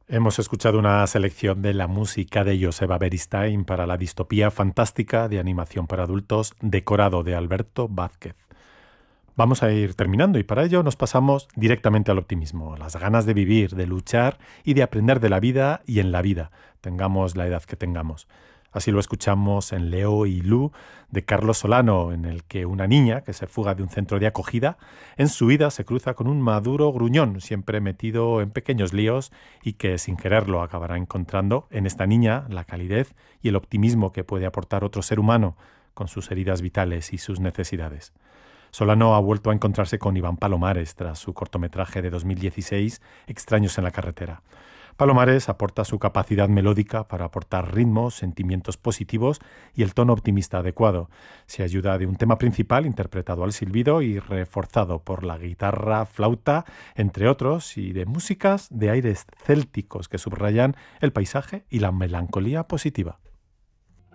Hemos escuchado una selección de la música de Joseba Beristain para la distopía fantástica de animación para adultos Decorado de Alberto Vázquez. Vamos a ir terminando y para ello nos pasamos directamente al optimismo, las ganas de vivir, de luchar y de aprender de la vida y en la vida, tengamos la edad que tengamos. Así lo escuchamos en Leo y Lu de Carlos Solano, en el que una niña que se fuga de un centro de acogida, en su vida se cruza con un maduro gruñón, siempre metido en pequeños líos y que sin quererlo acabará encontrando en esta niña la calidez y el optimismo que puede aportar otro ser humano con sus heridas vitales y sus necesidades. Solano ha vuelto a encontrarse con Iván Palomares tras su cortometraje de 2016, Extraños en la carretera. Palomares aporta su capacidad melódica para aportar ritmos, sentimientos positivos y el tono optimista adecuado. Se ayuda de un tema principal interpretado al silbido y reforzado por la guitarra, flauta, entre otros, y de músicas de aires célticos que subrayan el paisaje y la melancolía positiva.